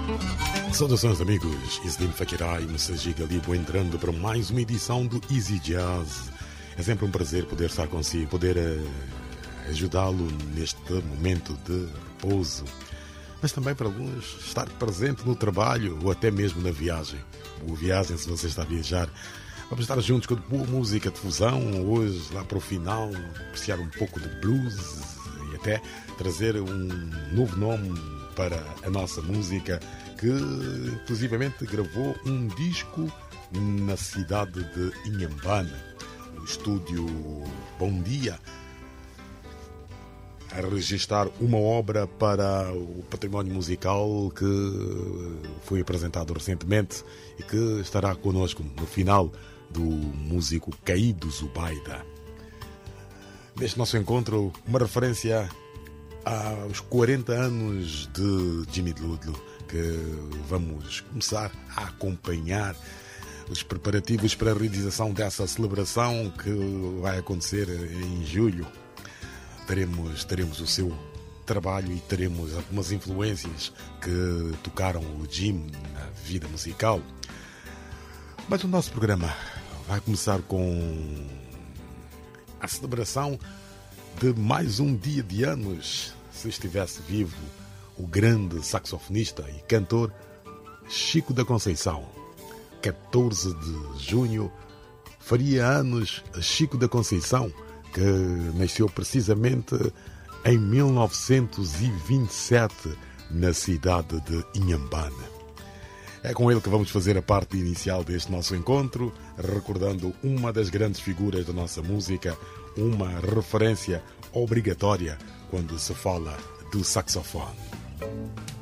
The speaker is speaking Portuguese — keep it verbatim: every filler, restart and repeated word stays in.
Saudações amigos, Islim Fakirai, Moussaji Galibo entrando para mais uma edição do Easy Jazz. É sempre um prazer poder estar consigo, poder uh, ajudá-lo neste momento de repouso, mas também para alguns estar presente no trabalho ou até mesmo na viagem. Boa viagem se você está a viajar. Vamos estar juntos com boa música de fusão, hoje lá para o final, apreciar um pouco de blues e até trazer um novo nome para a nossa música, que inclusivamente gravou um disco na cidade de Inhambane, no estúdio Bom Dia, a registrar uma obra para o património musical que foi apresentado recentemente e que estará connosco no final do músico Caído Zubaida. Neste nosso encontro, uma referência aos quarenta anos de Jimmy Ludlow, que vamos começar a acompanhar os preparativos para a realização dessa celebração que vai acontecer em julho. Teremos, teremos o seu trabalho e teremos algumas influências que tocaram o Jim na vida musical. Mas o nosso programa vai começar com a celebração de mais um dia de anos, se estivesse vivo, o grande saxofonista e cantor Chico da Conceição. catorze de junho faria anos Chico da Conceição, que nasceu precisamente em mil novecentos e vinte e sete na cidade de Inhambane. É com ele que vamos fazer a parte inicial deste nosso encontro, recordando uma das grandes figuras da nossa música, uma referência obrigatória quando se fala do saxofone.